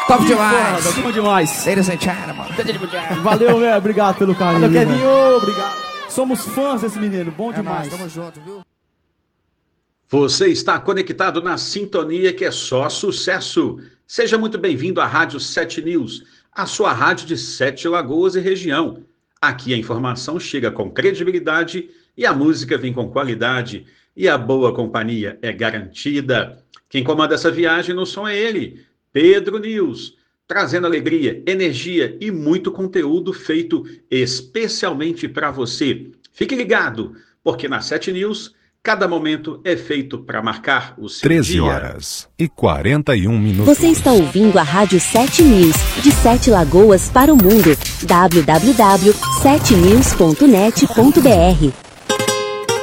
Top demais. Foda, bom demais. Ladies and gentlemen. Valeu, velho. Obrigado pelo carinho. Valeu, Kevinho. Obrigado. Somos fãs desse menino. Bom demais. Tamo junto, viu? Você está conectado na sintonia que é só sucesso. Seja muito bem-vindo à Rádio 7 News, a sua rádio de 7 Lagoas e região. Aqui a informação chega com credibilidade e a música vem com qualidade e a boa companhia é garantida. Quem comanda essa viagem no som é ele, Pedro News, trazendo alegria, energia e muito conteúdo feito especialmente para você. Fique ligado, porque na 7 News, cada momento é feito para marcar o seu 13 dia. horas e 41 minutos. Você está ouvindo a Rádio 7 News, de 7 Lagoas para o mundo. www.7news.net.br